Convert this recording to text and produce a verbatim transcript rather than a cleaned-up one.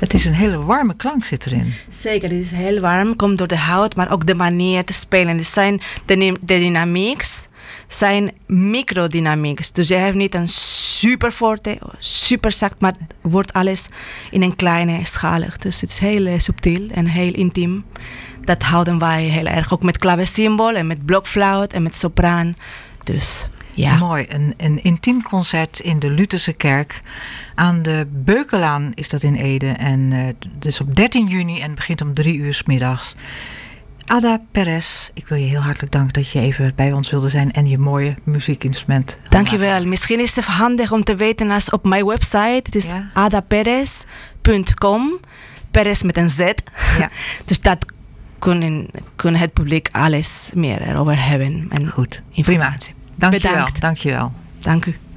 Het is een hele warme klank zit erin. Zeker, het is heel warm. Komt door de hout, maar ook de manier te spelen. Het zijn de, de dynamics zijn microdynamics. Dus je hebt niet een super forte, super zacht, maar wordt alles in een kleine schalig. Dus het is heel uh, subtiel en heel intiem. Dat houden wij heel erg. Ook met klavecimbal en met blokfluit en met sopraan. Dus ja. Mooi, een, een intiem concert in de Lutherse Kerk. Aan de Beukelaan is dat in Ede. En uh, dus op dertien juni en het begint om drie uur 's middags. Ada Perez, ik wil je heel hartelijk danken dat je even bij ons wilde zijn en je mooie muziekinstrument. Dankjewel. Misschien is het handig om te weten als op mijn website. Het is ja. ada perez punt com. Perez met een Z. Ja. Dus dat kunnen, kunnen het publiek alles meer erover hebben. En goed, informatie. Prima. Dank je wel. Dank je wel. Dank u.